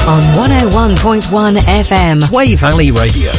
on 101.1 FM. Way Valley Radio.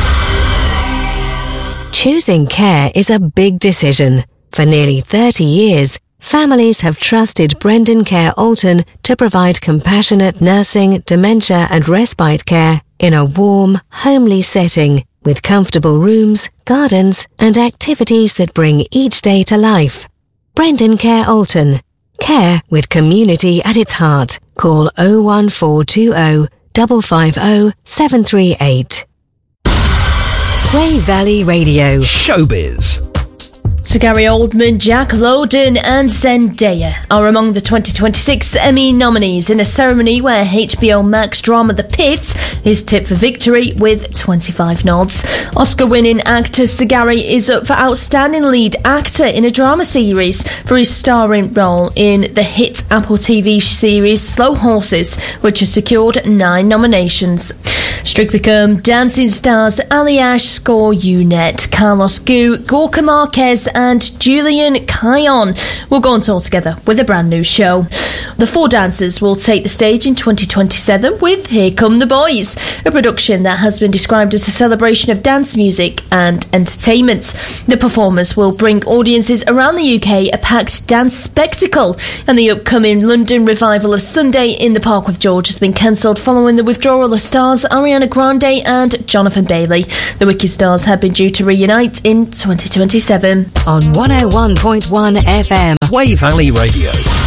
Choosing care is a big decision. For nearly 30 years, families have trusted Brendan Care Alton to provide compassionate nursing, dementia and respite care in a warm, homely setting with comfortable rooms, gardens and activities that bring each day to life. Brendan Care Alton. Care with community at its heart. Call 01420 550 738. Way Valley Radio. Showbiz. Sir Gary Oldman, Jack Lowden and Zendaya are among the 2026 Emmy nominees in a ceremony where HBO Max drama The Pitt is tipped for victory with 25 nods. Oscar-winning actor Sir Gary is up for Outstanding Lead Actor in a Drama Series for his starring role in the hit Apple TV series Slow Horses, which has secured 9 nominations. Strictly Come Dancing stars Ali Ash, Score Unit, Carlos Gu, Gorka Marquez and Julian Kion will go on tour together with a brand new show. The 4 dancers will take the stage in 2027 with Here Come the Boys, a production that has been described as a celebration of dance music and entertainment. The performers will bring audiences around the UK a packed dance spectacle, and the upcoming London revival of Sunday in the Park with George has been cancelled following the withdrawal of stars Ariana Grande and Jonathan Bailey. The Wicked stars had been due to reunite in 2027. On 101.1 FM. Way Valley Radio.